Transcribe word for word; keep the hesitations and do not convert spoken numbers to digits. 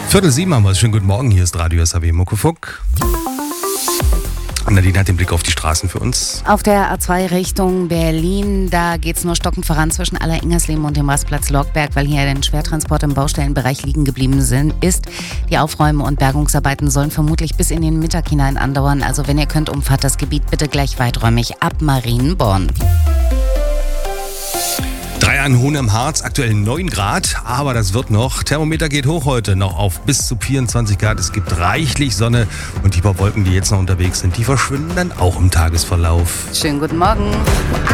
Viertel sieben haben wir es. Schönen guten Morgen, hier ist Radio S A W Muckefuck. Nadine hat den Blick auf die Straßen für uns. Auf der A zwei Richtung Berlin, da geht es nur stockend voran zwischen Aller-Ingersleben und dem Rastplatz Lockberg, weil hier ein Schwertransport im Baustellenbereich liegen geblieben sind, ist. Die Aufräumen- und Bergungsarbeiten sollen vermutlich bis in den Mittag hinein andauern. Also wenn ihr könnt, umfahrt das Gebiet bitte gleich weiträumig ab Marienborn. Drei an Hohen am Harz, aktuell neun Grad, aber das wird noch. Thermometer geht hoch heute, noch auf bis zu vierundzwanzig Grad. Es gibt reichlich Sonne und die paar Wolken, die jetzt noch unterwegs sind, die verschwinden dann auch im Tagesverlauf. Schönen guten Morgen.